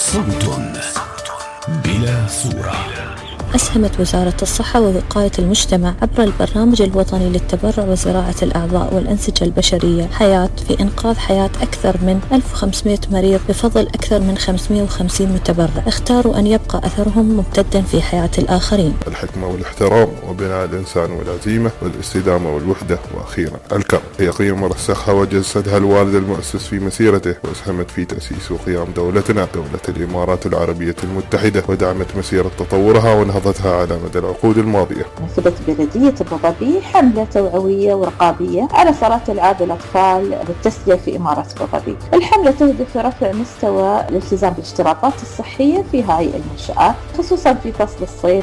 صوت بلا صورة. أسهمت وزارة الصحة ووقاية المجتمع عبر البرنامج الوطني للتبرع وزراعة الأعضاء والأنسجة البشرية حياة في إنقاذ حياة أكثر من 1500 مريض بفضل أكثر من 550 متبرع اختاروا أن يبقى أثرهم ممتدا في حياة الآخرين. الحكمة والاحترام وبناء الإنسان والعزيمة والاستدامة والوحدة، وأخيرا الكرم، هي قيم رسخها وجسدها الوالد المؤسس في مسيرته، وأسهمت في تأسيس وقيام دولتنا دولة الإمارات العربية المتحدة، ودعمت مسيرة تطورها ونهضتها على مدى العقود الماضية. نفذت بلدية أبو ظبي حملة توعوية ورقابية على صلاة ألعاب الأطفال بالتسلية في إمارة أبو ظبي. الحملة تهدف لرفع مستوى الالتزام بالاشتراطات الصحية في هذه المنشآت خصوصا في فصل الصيف.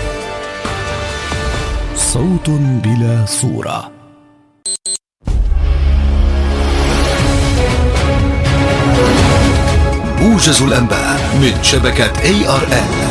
صوت بلا صورة. موجز الأنباء من شبكة ARN.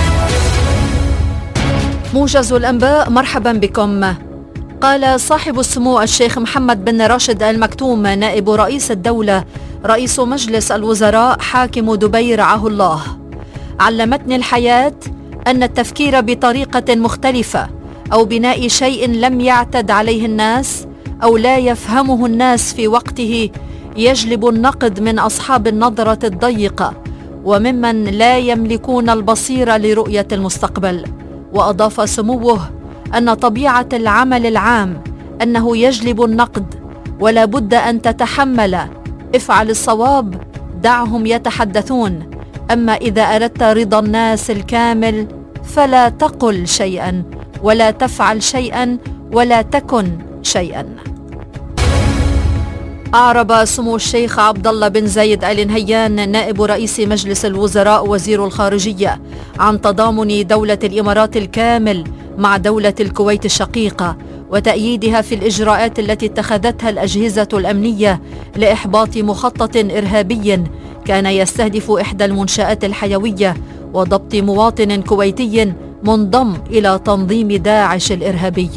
موجز الأنباء، مرحبا بكم. قال صاحب السمو الشيخ محمد بن راشد آل مكتوم نائب رئيس الدولة رئيس مجلس الوزراء حاكم دبي رعاه الله: علمتني الحياة أن التفكير بطريقة مختلفة أو بناء شيء لم يعتد عليه الناس أو لا يفهمه الناس في وقته يجلب النقد من أصحاب النظرة الضيقة وممن لا يملكون البصيرة لرؤية المستقبل. وأضاف سموه أن طبيعة العمل العام أنه يجلب النقد ولا بد أن تتحمل، افعل الصواب دعهم يتحدثون، أما إذا أردت رضا الناس الكامل فلا تقل شيئا ولا تفعل شيئا ولا تكن شيئا. أعرب سمو الشيخ عبد الله بن زايد آل نهيان نائب رئيس مجلس الوزراء وزير الخارجية عن تضامن دولة الإمارات الكامل مع دولة الكويت الشقيقة وتأييدها في الإجراءات التي اتخذتها الأجهزة الأمنية لإحباط مخطط إرهابي كان يستهدف إحدى المنشآت الحيوية وضبط مواطن كويتي منضم إلى تنظيم داعش الإرهابي.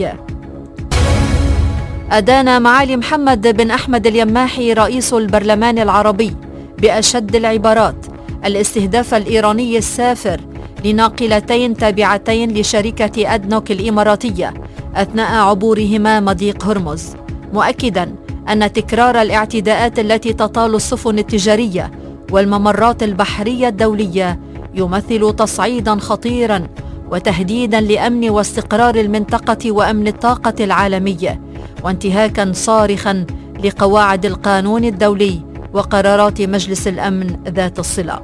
أدان معالي محمد بن أحمد اليماحي رئيس البرلمان العربي بأشد العبارات الاستهداف الإيراني السافر لناقلتين تابعتين لشركة أدنوك الإماراتية أثناء عبورهما مضيق هرمز، مؤكدا أن تكرار الاعتداءات التي تطال السفن التجارية والممرات البحرية الدولية يمثل تصعيدا خطيرا وتهديدا لأمن واستقرار المنطقة وأمن الطاقة العالمية، وانتهاكا صارخا لقواعد القانون الدولي وقرارات مجلس الأمن ذات الصلة.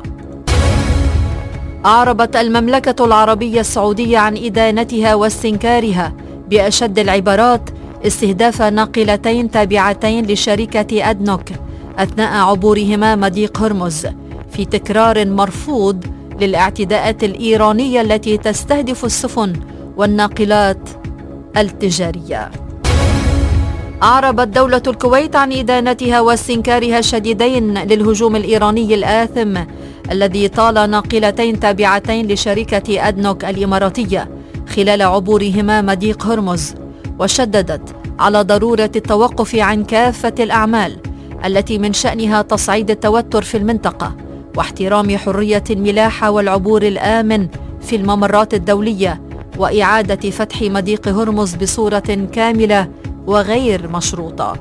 أعربت المملكة العربية السعودية عن إدانتها واستنكارها بأشد العبارات استهداف ناقلتين تابعتين لشركة أدنوك أثناء عبورهما مضيق هرمز في تكرار مرفوض للاعتداءات الإيرانية التي تستهدف السفن والناقلات التجارية. أعربت دولة الكويت عن إدانتها واستنكارها الشديدين للهجوم الإيراني الآثم الذي طال ناقلتين تابعتين لشركة أدنوك الإماراتية خلال عبورهما مضيق هرمز، وشددت على ضرورة التوقف عن كافة الأعمال التي من شأنها تصعيد التوتر في المنطقة واحترام حرية الملاحة والعبور الآمن في الممرات الدولية وإعادة فتح مضيق هرمز بصورة كاملة وغير مشروطة.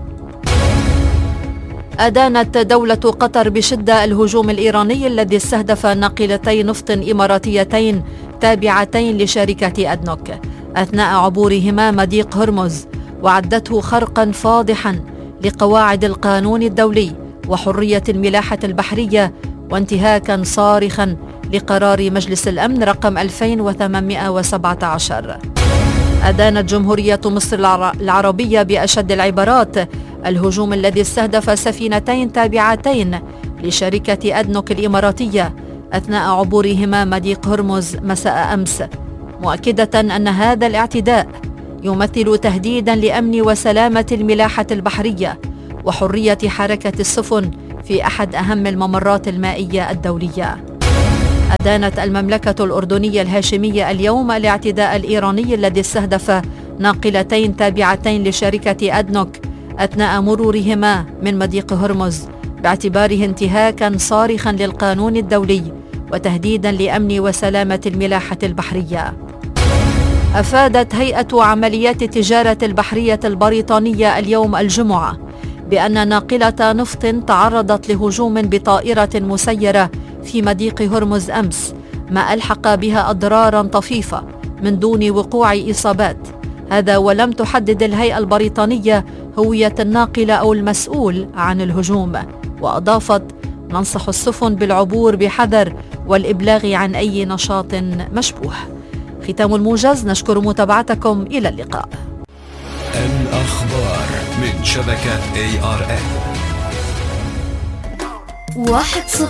أدانت دولة قطر بشدة الهجوم الإيراني الذي استهدف ناقلتي نفط إماراتيتين تابعتين لشركة أدنوك أثناء عبورهما مضيق هرمز، وعدته خرقا فاضحا لقواعد القانون الدولي وحرية الملاحة البحرية وانتهاكا صارخا لقرار مجلس الأمن رقم 2817. أدانت جمهورية مصر العربية بأشد العبارات الهجوم الذي استهدف سفينتين تابعتين لشركة أدنوك الإماراتية أثناء عبورهما مضيق هرمز مساء أمس، مؤكدة أن هذا الاعتداء يمثل تهديدا لأمن وسلامة الملاحة البحرية وحرية حركة السفن في أحد أهم الممرات المائية الدولية. أدانت المملكة الأردنية الهاشمية اليوم الاعتداء الإيراني الذي استهدف ناقلتين تابعتين لشركة أدنوك أثناء مرورهما من مضيق هرمز باعتباره انتهاكا صارخا للقانون الدولي وتهديدا لأمن وسلامة الملاحة البحرية. أفادت هيئة عمليات التجارة البحرية البريطانية اليوم الجمعة بأن ناقلة نفط تعرضت لهجوم بطائرة مسيرة في مضيق هرمز أمس، ما ألحق بها أضرارا طفيفة من دون وقوع إصابات. هذا ولم تحدد الهيئة البريطانية هوية الناقلة أو المسؤول عن الهجوم. وأضافت: ننصح السفن بالعبور بحذر والإبلاغ عن أي نشاط مشبوه. ختام الموجز، نشكر متابعتكم، إلى اللقاء. الأخبار من شبكة ARN.